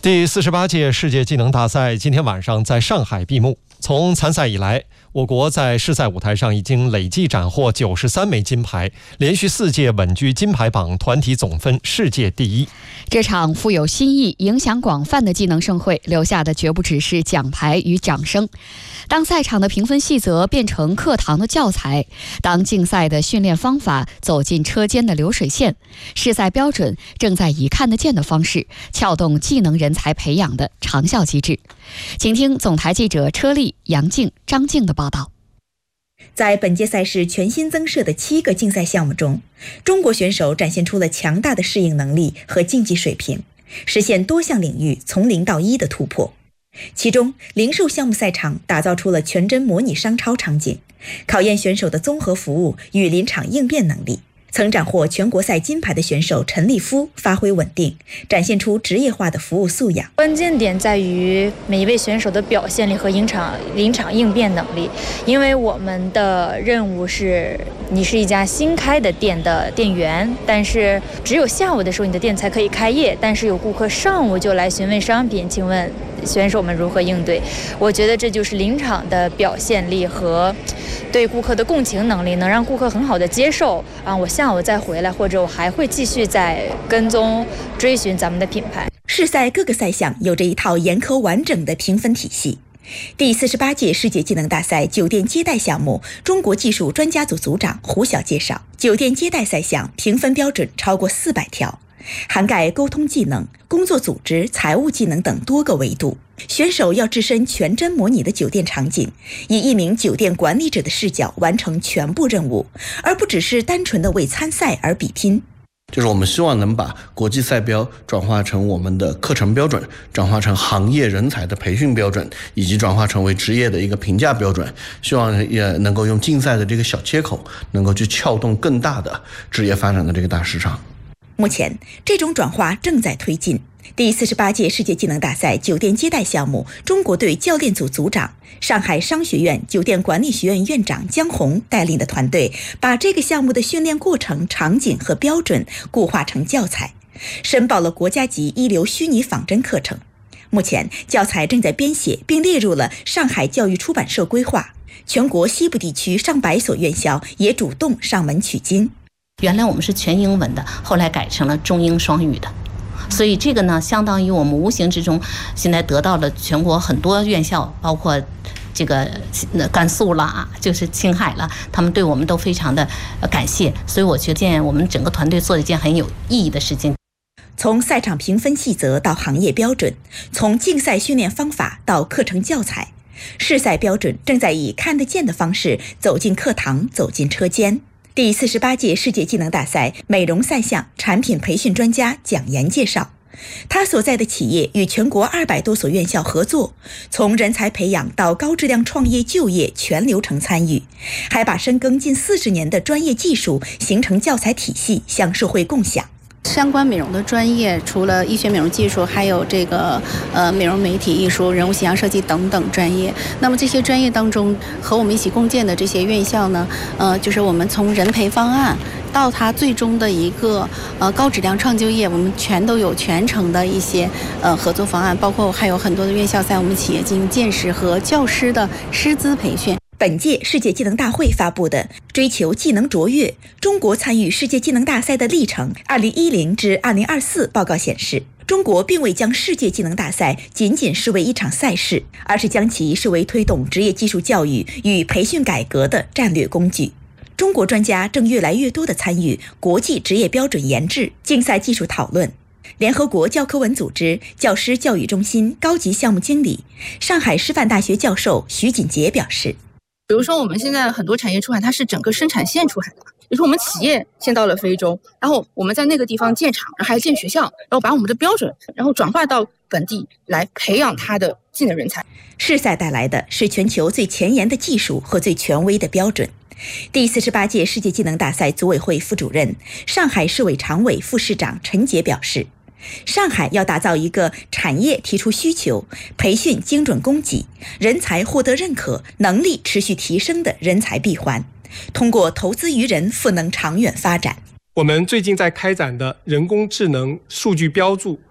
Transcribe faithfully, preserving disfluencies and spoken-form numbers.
第四十八届世界技能大赛今天晚上在上海闭幕。从参赛以来，我国在世赛舞台上已经累计斩获九十三枚金牌，连续四届稳居金牌榜团体总分世界第一。 这场富有新意、影响广泛的技能盛会，留下的绝不只是奖牌与掌声。当赛场的评分细则变成课堂的教材，当竞赛的训练方法走进车间的流水线，世赛标准正在以看得见的方式撬动技能人才培养的长效机制。请听总台记者车丽、杨静、张静的报道。 在本届赛事全新增设的七个竞赛项目中，中国选手展现出了强大的适应能力和竞技水平，实现多项领域从零到一的突破。其中，零售项目赛场打造出了全真模拟商超场景，考验选手的综合服务与临场应变能力。曾斩获全国赛金牌的选手陈立夫发挥稳定，展现出职业化的服务素养。 关键点在于每一位选手的表现力和临场临场应变能力，因为我们的任务是，你是一家新开的店的店员，但是只有下午的时候你的店才可以开业，但是有顾客上午就来询问商品，请问选手们如何应对？我觉得这就是临场的表现力和对顾客的共情能力，能让顾客很好的接受啊，我下午再回来，或者我还会继续再跟踪追寻咱们的品牌。 世赛各个赛项有着一套严苛完整的评分体系。第四十八届世界技能大赛酒店接待项目，中国技术专家组组长胡晓介绍，酒店接待赛项评分标准超过四百条，涵盖沟通技能、工作组织、财务技能等多个维度。选手要置身全真模拟的酒店场景，以一名酒店管理者的视角完成全部任务，而不只是单纯的为参赛而比拼。 就是我们希望能把国际赛标转化成我们的课程标准，转化成行业人才的培训标准，以及转化成为职业的一个评价标准。希望也能够用竞赛的这个小切口，能够去撬动更大的职业发展的这个大市场。 目前，这种转化正在推进。第四十八届世界技能大赛酒店接待项目，中国队教练组组长、上海商学院酒店管理学院院长江红带领的团队，把这个项目的训练过程、场景和标准固化成教材，申报了国家级一流虚拟仿真课程。目前，教材正在编写，并列入了上海教育出版社规划。全国西部地区上百所院校也主动上门取经。 原来我们是全英文的，后来改成了中英双语的。所以这个呢，相当于我们无形之中现在得到了全国很多院校，包括这个甘肃啦，就是青海啦，他们对我们都非常的感谢。所以我觉得我们整个团队做了一件很有意义的事情。 从赛场评分细则到行业标准，从竞赛训练方法到课程教材，世赛标准正在以看得见的方式走进课堂，走进车间。第四十八届世界技能大赛美容赛项产品培训专家蒋岩介绍，他所在的企业与全国二百多所院校合作，从人才培养到高质量创业就业全流程参与，还把深耕近四十年的专业技术形成教材体系向社会共享。 相关美容的专业，除了医学美容技术，还有这个呃美容媒体艺术、人物形象设计等等专业。那么这些专业当中，和我们一起共建的这些院校呢，呃，就是我们从人培方案到它最终的一个呃高质量创就业，我们全都有全程的一些呃合作方案，包括还有很多的院校在我们企业进行见识和教师的师资培训。 本届世界技能大会发布的《追求技能卓越：中国参与世界技能大赛的历程（二零一零至二零二四）》报告显示，中国并未将世界技能大赛仅仅视为一场赛事，而是将其视为推动职业技术教育与培训改革的战略工具。中国专家正越来越多地参与国际职业标准研制、竞赛技术讨论。联合国教科文组织教师教育中心高级项目经理、上海师范大学教授徐锦杰表示， 比如说我们现在很多产业出海，它是整个生产线出海的，比如说我们企业先到了非洲，然后我们在那个地方建厂，然后还建学校，然后把我们的标准然后转化到本地来培养它的技能人才。 世赛带来的是全球最前沿的技术和最权威的标准。第四十八届世界技能大赛组委会副主任、上海市委常委副市长陈杰表示，上海要打造一个产业提出需求、培训精准供给、人才获得认可、能力持续提升的人才闭环，通过投资于人赋能长远发展。 我们最近在开展的人工智能数据标注